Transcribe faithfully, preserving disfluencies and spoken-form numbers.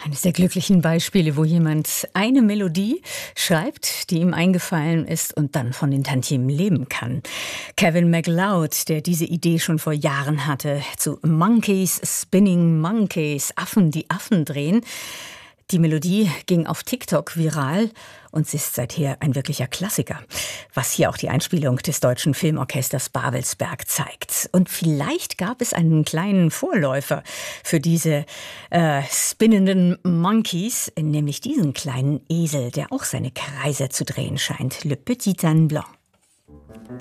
Eines der glücklichen Beispiele, wo jemand eine Melodie schreibt, die ihm eingefallen ist und dann von den Tantiemen leben kann. Kevin MacLeod, der diese Idee schon vor Jahren hatte, zu Monkeys Spinning Monkeys, Affen, die Affen drehen. Die Melodie ging auf TikTok viral und sie ist seither ein wirklicher Klassiker, was hier auch die Einspielung des Deutschen Filmorchesters Babelsberg zeigt. Und vielleicht gab es einen kleinen Vorläufer für diese äh, spinnenden Monkeys, nämlich diesen kleinen Esel, der auch seine Kreise zu drehen scheint, Le Petit Âne Blanc.